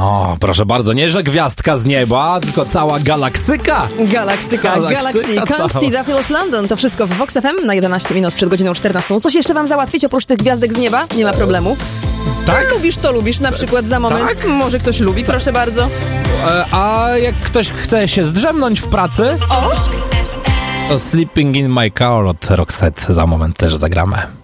O, proszę bardzo, nie że gwiazdka z nieba, tylko cała galaksyka. Galaksyka, Consti, Phyllis London. To wszystko w Vox FM na 11 minut przed godziną 14. Coś jeszcze wam załatwić oprócz tych gwiazdek z nieba? Nie ma problemu. Tak? Lubisz to lubisz, na przykład za moment. Tak? Może ktoś lubi, proszę bardzo. A jak ktoś chce się zdrzemnąć w pracy, to Sleeping in My Car od Roxette za moment też zagramy.